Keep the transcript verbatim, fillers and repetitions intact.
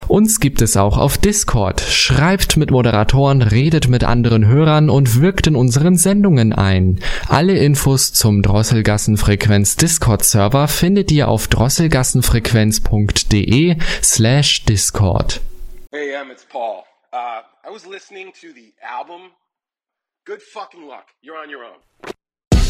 Uns gibt es auch auf Discord. Schreibt mit Moderatoren, redet mit anderen Hörern und wirkt in unseren Sendungen ein. Alle Infos zum Drosselgassenfrequenz Discord-Server findet ihr auf drosselgassenfrequenz.de slash Discord. Hey, um, it's Paul. Uh, I was listening to the album. Good fucking luck. You're on your own.